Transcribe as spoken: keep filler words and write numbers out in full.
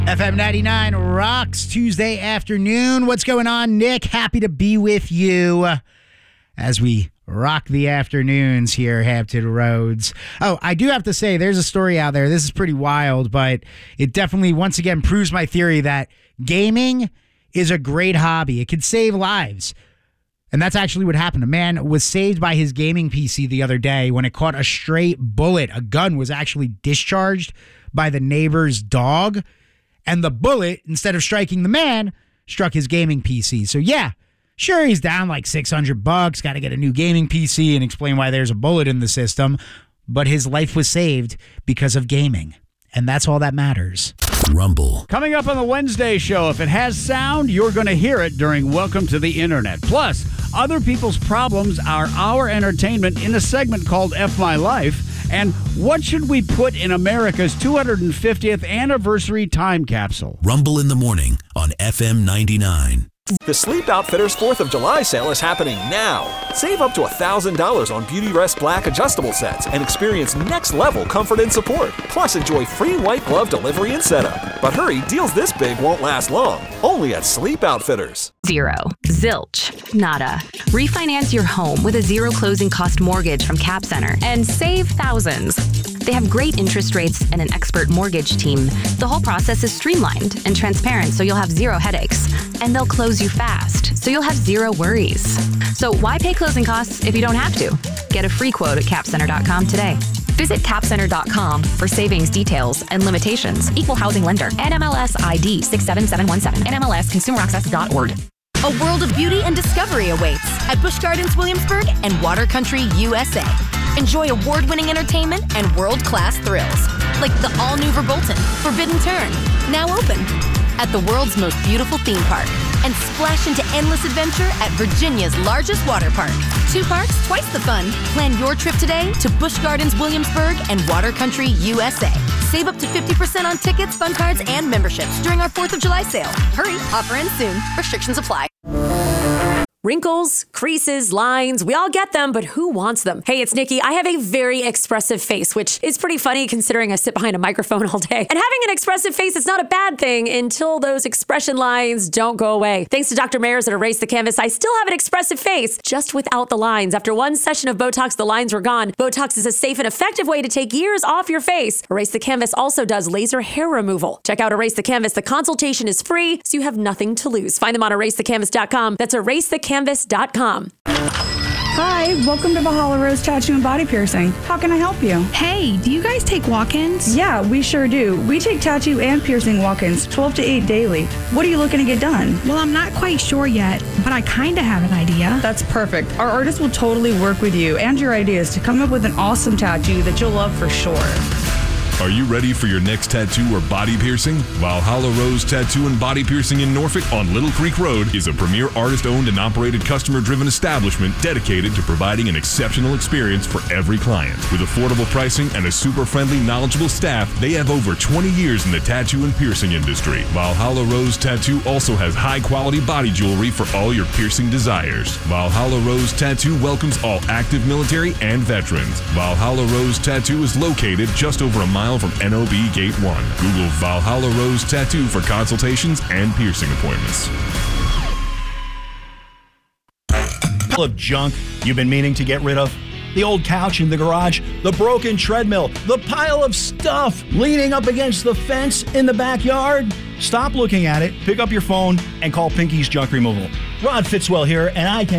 F M ninety-nine rocks Tuesday afternoon. What's going on, Nick? Happy to be with you as we rock the afternoons here, Hampton Roads. Oh, I do have to say, there's a story out there. This is pretty wild, but it definitely, once again, proves my theory that gaming is a great hobby. It can save lives. And that's actually what happened. A man was saved by his gaming P C the other day when it caught a stray bullet. A gun was actually discharged by the neighbor's dog. And the bullet, instead of striking the man, struck his gaming P C. So yeah, sure, he's down like six hundred bucks, got to get a new gaming P C and explain why there's a bullet in the system. But his life was saved because of gaming. And that's all that matters. Rumble. Coming up on the Wednesday show, if it has sound, you're going to hear it during Welcome to the Internet. Plus, other people's problems are our entertainment in a segment called F My Life. And what should we put in America's two hundred fiftieth anniversary time capsule? Rumble in the morning on F M ninety-nine. The Sleep Outfitters fourth of July sale is happening now. Save up to one thousand dollars on Beauty Rest Black adjustable sets and experience next-level comfort and support. Plus, enjoy free white glove delivery and setup. But hurry, deals this big won't last long. Only at Sleep Outfitters. Zero. Zilch. Nada. Refinance your home with a zero closing cost mortgage from Cap Center and save thousands. They have great interest rates and an expert mortgage team. The whole process is streamlined and transparent, so you'll have zero headaches. And they'll close you fast, so you'll have zero worries. So why pay closing costs if you don't have to? Get a free quote at cap center dot com today. Visit cap center dot com for savings details and limitations. Equal housing lender. N M L S I D six seven seven one seven. N M L S consumer access dot org. A world of beauty and discovery awaits at Busch Gardens Williamsburg and Water Country U S A. Enjoy award-winning entertainment and world-class thrills, like the all-new Verbolten, Forbidden Turn, now open at the world's most beautiful theme park, and splash into endless adventure at Virginia's largest water park. Two parks, twice the fun. Plan your trip today to Busch Gardens Williamsburg and Water Country U S A. Save up to fifty percent on tickets, fun cards, and memberships during our fourth of July sale. Hurry, offer ends soon. Restrictions apply. Wrinkles, creases, lines, we all get them, but who wants them? Hey, it's Nikki. I have a very expressive face, which is pretty funny considering I sit behind a microphone all day. And having an expressive face is not a bad thing until those expression lines don't go away. Thanks to Doctor Mayers at Erase the Canvas, I still have an expressive face, just without the lines. After one session of Botox, the lines were gone. Botox is a safe and effective way to take years off your face. Erase the Canvas also does laser hair removal. Check out Erase the Canvas. The consultation is free, so you have nothing to lose. Find them on erase the canvas dot com. That's erase the canvas dot com. Hi, welcome to Valhalla Rose Tattoo and Body Piercing. How can I help you? Hey, do you guys take walk-ins? Yeah, we sure do. We take tattoo and piercing walk-ins, twelve to eight daily. What are you looking to get done? Well, I'm not quite sure yet, but I kind of have an idea. That's perfect. Our artists will totally work with you and your ideas to come up with an awesome tattoo that you'll love for sure. Are you ready for your next tattoo or body piercing? Valhalla Rose Tattoo and Body Piercing in Norfolk on Little Creek Road is a premier artist-owned and operated customer-driven establishment dedicated to providing an exceptional experience for every client. With affordable pricing and a super friendly, knowledgeable staff, they have over twenty years in the tattoo and piercing industry. Valhalla Rose Tattoo also has high-quality body jewelry for all your piercing desires. Valhalla Rose Tattoo welcomes all active military and veterans. Valhalla Rose Tattoo is located just over a mile from N O B Gate one. Google Valhalla Rose Tattoo for consultations and piercing appointments. Of junk you've been meaning to get rid of? The old couch in the garage, the broken treadmill, the pile of stuff leaning up against the fence in the backyard? Stop looking at it, pick up your phone, and call Pinky's Junk Removal. Rod Fitzwell here, and I can